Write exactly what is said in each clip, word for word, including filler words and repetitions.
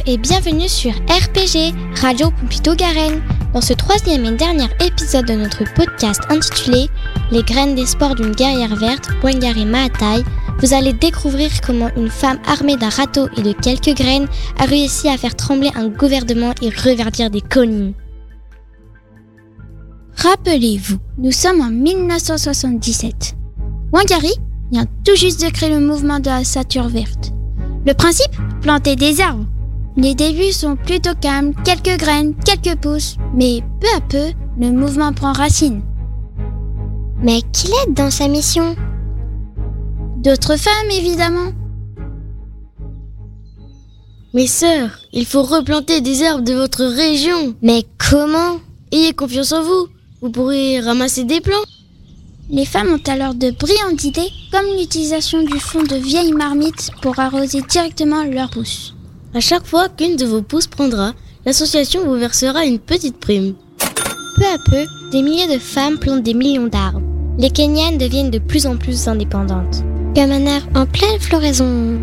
et bienvenue sur R P G, Radio Pompidou Garenne. Dans ce troisième et dernier épisode de notre podcast intitulé « Les graines d'espoir d'une guerrière verte, Wangari Maathai », vous allez découvrir comment une femme armée d'un râteau et de quelques graines a réussi à faire trembler un gouvernement et reverdir des collines. Rappelez-vous, nous sommes en dix-neuf cent soixante-dix-sept. Wangari vient tout juste de créer le mouvement de la ceinture verte. Le principe ? Planter des arbres. Les débuts sont plutôt calmes, quelques graines, quelques pousses, mais peu à peu, le mouvement prend racine. Mais qui l'aide dans sa mission ? D'autres femmes, évidemment. Mes sœurs, il faut replanter des arbres de votre région. Mais comment ? Ayez confiance en vous, vous pourrez ramasser des plants. Les femmes ont alors de brillantes idées, comme l'utilisation du fond de vieilles marmites pour arroser directement leurs pousses. À chaque fois qu'une de vos pousses prendra, l'association vous versera une petite prime. Peu à peu, des milliers de femmes plantent des millions d'arbres. Les Kenyanes deviennent de plus en plus indépendantes. Comme un arbre en pleine floraison.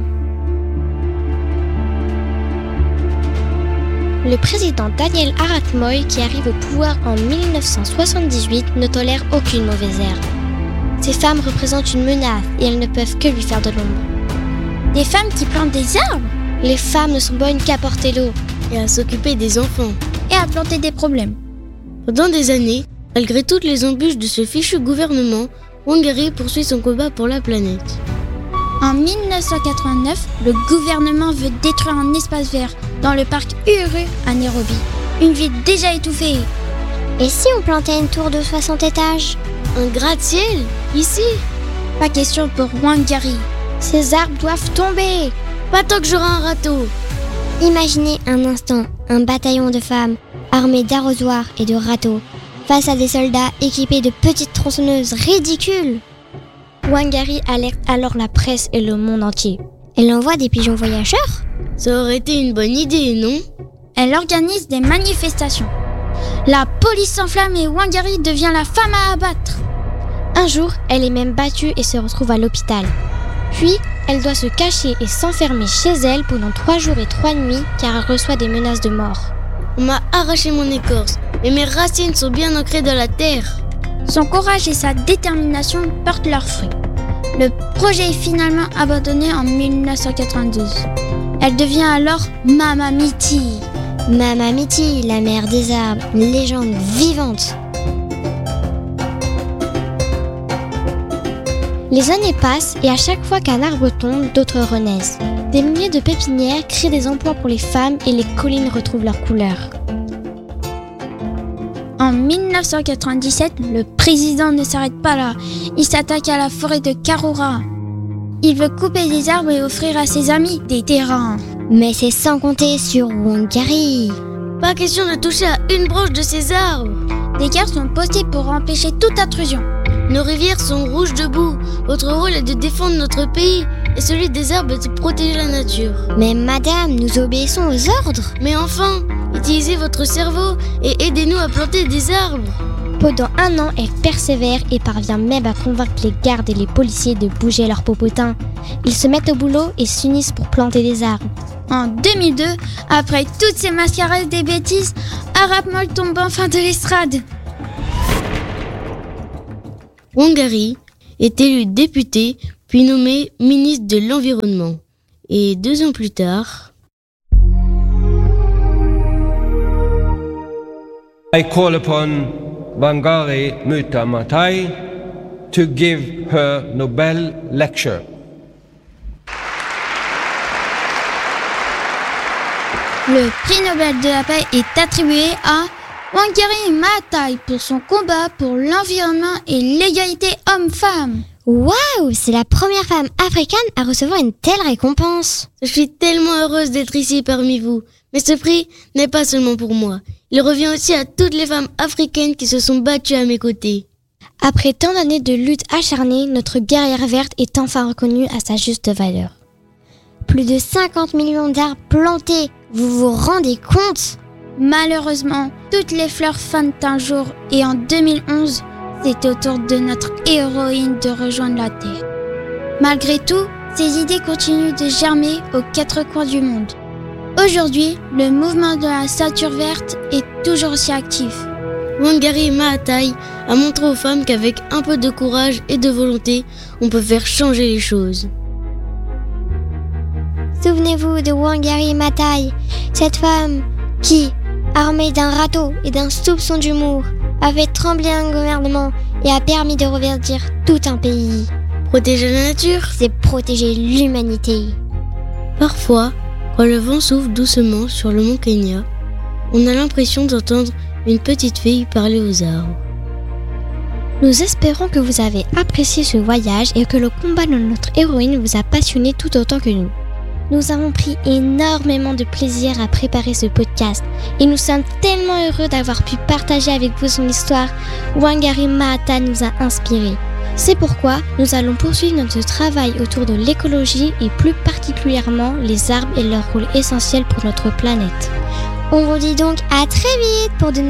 Le président Daniel Arap Moi, qui arrive au pouvoir en dix-neuf cent soixante-dix-huit, ne tolère aucune mauvaise herbe. Ces femmes représentent une menace et elles ne peuvent que lui faire de l'ombre. Des femmes qui plantent des arbres ? Les femmes ne sont bonnes qu'à porter l'eau et à s'occuper des enfants et à planter des problèmes. Pendant des années, malgré toutes les embûches de ce fichu gouvernement, Wangari poursuit son combat pour la planète. En dix-neuf cent quatre-vingt-neuf, le gouvernement veut détruire un espace vert dans le parc Uhuru à Nairobi. Une ville déjà étouffée. Et si on plantait une tour de soixante étages ? Un gratte-ciel ? Ici ? Pas question pour Wangari. Ces arbres doivent tomber. Pas tant que j'aurai un râteau. Imaginez un instant un bataillon de femmes armés d'arrosoirs et de râteaux face à des soldats équipés de petites tronçonneuses ridicules. Wangari alerte alors la presse et le monde entier. Elle envoie des pigeons voyageurs ? Ça aurait été une bonne idée, non ? Elle organise des manifestations. La police s'enflamme et Wangari devient la femme à abattre. Un jour, elle est même battue et se retrouve à l'hôpital. Puis, elle doit se cacher et s'enfermer chez elle pendant trois jours et trois nuits car elle reçoit des menaces de mort. On m'a arraché mon écorce, mais mes racines sont bien ancrées dans la terre. Son courage et sa détermination portent leurs fruits. Le projet est finalement abandonné en dix-neuf cent quatre-vingt-douze. Elle devient alors Mama Miti. Mama Miti, la mère des arbres, une légende vivante. Les années passent et à chaque fois qu'un arbre tombe, d'autres renaissent. Des milliers de pépinières créent des emplois pour les femmes et les collines retrouvent leur couleur. En dix-neuf cent quatre-vingt-dix-sept, le président ne s'arrête pas là. Il s'attaque à la forêt de Karura. Il veut couper des arbres et offrir à ses amis des terrains. Mais c'est sans compter sur Wangari. Pas question de toucher à une branche de ces arbres. Des gardes sont postés pour empêcher toute intrusion. Nos rivières sont rouges de boue. Votre rôle est de défendre notre pays et celui des arbres est de protéger la nature. Mais madame, nous obéissons aux ordres. Mais enfin, utilisez votre cerveau et aidez-nous à planter des arbres. Pendant un an, elle persévère et parvient même à convaincre les gardes et les policiers de bouger leurs popotins. Ils se mettent au boulot et s'unissent pour planter des arbres. En deux mille deux, après toutes ces mascarades des bêtises, Arap Moi tombe enfin de l'estrade. Wangari est élu député, puis nommé ministre de l'Environnement. Et deux ans plus tard... I call upon Wangari Maathai to give her Nobel lecture. Le prix Nobel de la paix est attribué à Wangari Maathai pour son combat pour l'environnement et l'égalité homme-femme. Waouh, c'est la première femme africaine à recevoir une telle récompense. Je suis tellement heureuse d'être ici parmi vous. Mais ce prix n'est pas seulement pour moi. Il revient aussi à toutes les femmes africaines qui se sont battues à mes côtés. Après tant d'années de lutte acharnée, notre guerrière verte est enfin reconnue à sa juste valeur. Plus de cinquante millions d'arbres plantés, vous vous rendez compte ? Malheureusement, toutes les fleurs fanent un jour et en deux mille onze, c'est au tour de notre héroïne de rejoindre la Terre. Malgré tout, ces idées continuent de germer aux quatre coins du monde. Aujourd'hui, le mouvement de la ceinture verte est toujours aussi actif. Wangari Maathai a montré aux femmes qu'avec un peu de courage et de volonté, on peut faire changer les choses. Souvenez-vous de Wangari Maathai, cette femme qui, armée d'un râteau et d'un soupçon d'humour, avait tremblé un gouvernement et a permis de reverdir tout un pays. Protéger la nature, c'est protéger l'humanité. Parfois, quand le vent souffle doucement sur le mont Kenya, on a l'impression d'entendre une petite fille parler aux arbres. Nous espérons que vous avez apprécié ce voyage et que le combat de notre héroïne vous a passionné tout autant que nous. Nous avons pris énormément de plaisir à préparer ce podcast et nous sommes tellement heureux d'avoir pu partager avec vous son histoire. Wangari Maathai nous a inspirés. C'est pourquoi nous allons poursuivre notre travail autour de l'écologie et plus particulièrement les arbres et leur rôle essentiel pour notre planète. On vous dit donc à très vite pour de